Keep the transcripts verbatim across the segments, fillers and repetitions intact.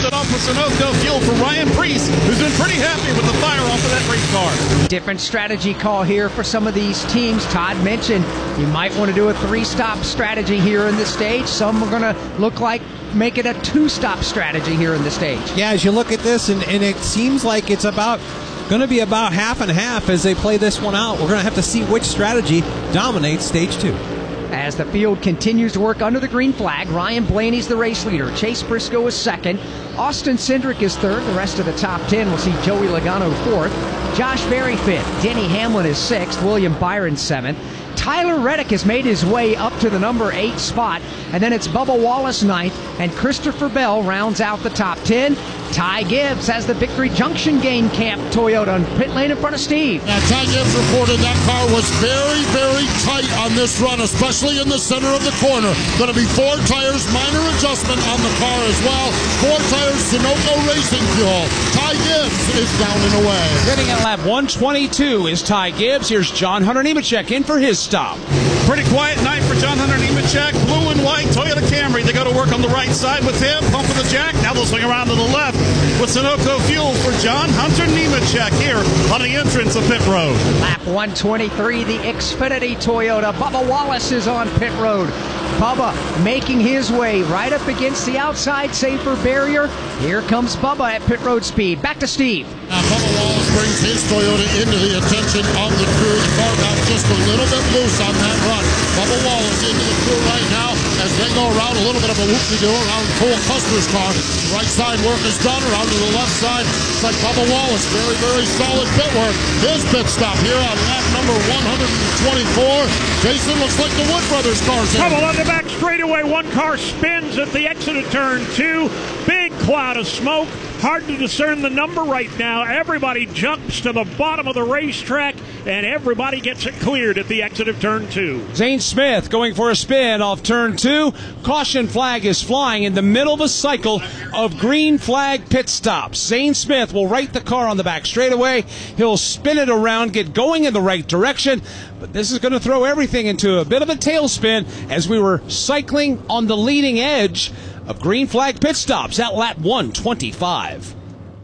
Starts it off with Sunoco Fuel for Ryan Preece, who's been pretty happy with the fire off of that race car. Different strategy call here for some of these teams. Todd mentioned you might want to do a three-stop strategy here in the stage. Some are going to look like make it a two-stop strategy here in the stage. Yeah, as you look at this, and, and it seems like it's about going to be about half and half as they play this one out. We're going to have to see which strategy dominates stage two. As the field continues to work under the green flag, Ryan Blaney's the race leader. Chase Briscoe is second. Austin Cindric is third. The rest of the top ten will see Joey Logano fourth. Josh Berry fifth. Denny Hamlin is sixth. William Byron seventh. Tyler Reddick has made his way up to the number eight spot. And then it's Bubba Wallace ninth. And Christopher Bell rounds out the top ten. Ty Gibbs has the Victory Junction Game Camp Toyota on pit lane in front of Steve. Now, Ty Gibbs reported that car was very, very tight on this run, especially in the center of the corner. Going to be four tires, minor adjustment on the car as well. Four tires, Sunoco Racing Fuel. Ty Gibbs is down and away. Getting at lap one twenty-two is Ty Gibbs. Here's John Hunter Nemechek in for his stop. Pretty quiet night for John Hunter Nemechek. Blue and white Toyota Camry. They go to work on the right side with him. Pumping the jack. Now they'll swing around to the left with Sunoco Fuel for John Hunter Nemechek here on the entrance of pit road. Lap one twenty-three, the Xfinity Toyota. Bubba Wallace is on pit road. Bubba making his way right up against the outside safer barrier. Here comes Bubba at pit road speed. Back to Steve. Now, Bubba Wallace brings his Toyota into the attention of the crew. The car got just a little bit loose on that run. Bubba Wallace into the crew right now as they go around a little bit of a whoop-de-doo around Cole Custer's car. Right side work is done. Around to the left side, it's like Bubba Wallace. Very, very solid pit work. His pit stop here on lap number one twenty-four. Jason, looks like the Wood Brothers car's in. Trouble on the back straightaway. One car spins at the exit of turn two. Big cloud of smoke. Hard to discern the number right now. Everybody jumps to the bottom of the racetrack, and everybody gets it cleared at the exit of turn two. Zane Smith going for a spin off turn two. Caution flag is flying in the middle of a cycle of green flag pit stops. Zane Smith will right the car on the back straightaway. He'll spin it around, get going in the right direction, but this is going to throw everything into a bit of a tailspin as we were cycling on the leading edge of green flag pit stops at lap one twenty-five.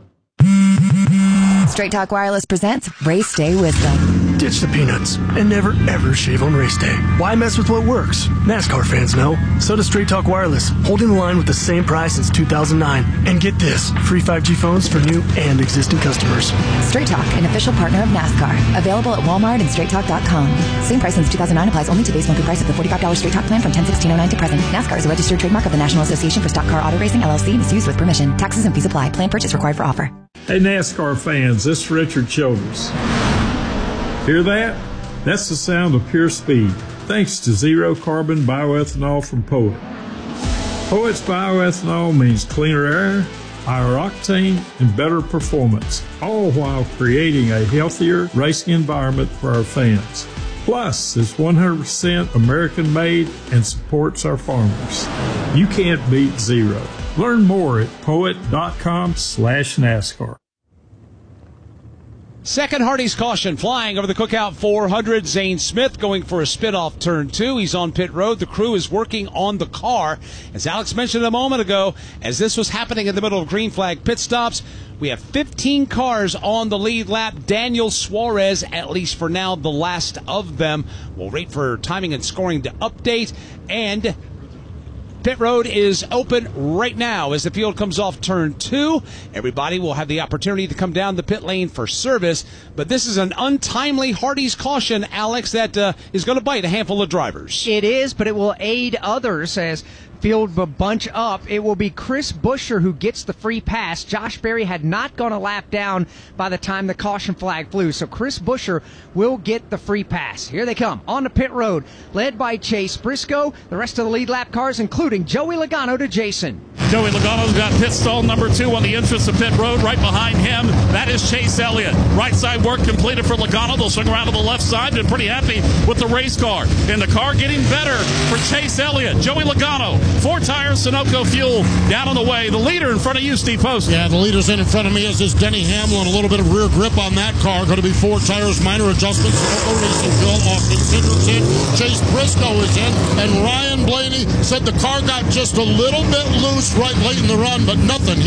Straight Talk Wireless presents Race Day Wisdom. Ditch the peanuts and never ever shave on race day. Why mess with what works? NASCAR fans know. So does Straight Talk Wireless, holding the line with the same price since two thousand nine. And get this, free five G phones for new and existing customers. Straight Talk, an official partner of NASCAR. Available at Walmart and straight talk dot com. Same price since two thousand nine applies only to base monthly price of the forty-five dollars Straight Talk plan from ten sixteen oh nine to present. NASCAR is a registered trademark of the National Association for Stock Car Auto Racing, L L C, and is used with permission. Taxes and fees apply. Plan purchase required for offer. Hey NASCAR fans, this is Richard Childress. Hear that? That's the sound of pure speed, thanks to zero carbon bioethanol from Poet. Poet's bioethanol means cleaner air, higher octane, and better performance, all while creating a healthier racing environment for our fans. Plus, it's one hundred percent American made and supports our farmers. You can't beat zero. Learn more at poet.com slash NASCAR. Second Hardy's caution flying over the Cookout four hundred. Zane Smith going for a spin off turn two. He's on pit road. The crew is working on the car. As Alex mentioned a moment ago, as this was happening in the middle of green flag pit stops, we have fifteen cars on the lead lap. Daniel Suarez, at least for now, the last of them. We'll wait for timing and scoring to update. And pit road is open right now as the field comes off turn two. Everybody will have the opportunity to come down the pit lane for service, but this is an untimely Hardy's caution, Alex, that uh, is going to bite a handful of drivers. It is, but it will aid others as field a bunch up. It will be Chris Buescher who gets the free pass. Josh Berry had not gone a lap down by the time the caution flag flew, so Chris Buescher will get the free pass. Here they come on the pit road, led by Chase Briscoe. The rest of the lead lap cars, including Joey Logano to Jason. Joey Logano's got pit stall number two on the entrance of pit road. Right behind him, that is Chase Elliott. Right side work completed for Logano. They'll swing around to the left side. Been pretty happy with the race car. And the car getting better for Chase Elliott. Joey Logano, four tires, Sunoco Fuel down on the way. The leader in front of you, Steve Post. Yeah, the leader's in in front of me is this Denny Hamlin. A little bit of rear grip on that car. Going to be four tires, minor adjustments. Sunoco Racing Fuel. Austin Cindric's in. Chase Briscoe is in. And Ryan Blaney said the car got just a little bit loose right late in the run, but nothing.